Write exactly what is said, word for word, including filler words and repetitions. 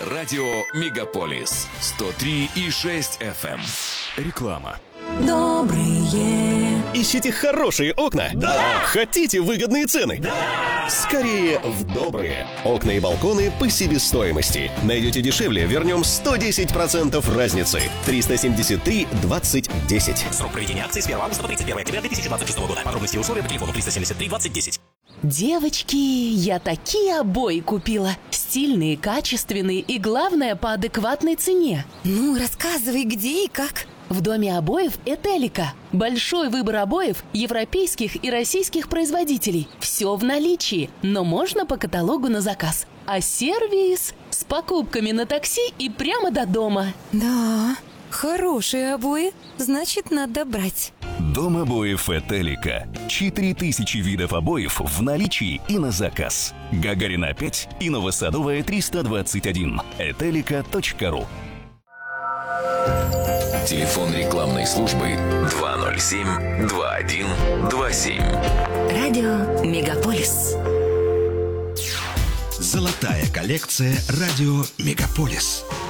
Радио Мегаполис сто три и шесть эф эм. Реклама. Добрые. Ищите хорошие окна? Да! Хотите выгодные цены? Да! Скорее в Добрые. Окна и балконы по себестоимости. Найдете дешевле, вернем сто десять процентов разницы. триста семьдесят три двадцать десять. Срок проведения акции с первого августа по тридцать первое октября две тысячи двадцать шестого года. Подробности и условия по телефону триста семьдесят три двадцать десять. Девочки, я такие обои купила. Стильные, качественные и, главное, по адекватной цене. Ну, рассказывай, где и как. В доме обоев «Этелика». Большой выбор обоев европейских и российских производителей. Все в наличии, но можно по каталогу на заказ. А сервис с покупками на такси и прямо до дома. Да, хорошие обои, значит, надо брать. Дом обоев «Этелика». четыре тысячи видов обоев в наличии и на заказ. Гагарина пять и Новосадовая триста двадцать один. этелика точка ру. Телефон рекламной службы два ноль семь два один два семь. Радио Мегаполис. Золотая коллекция «Радио Мегаполис».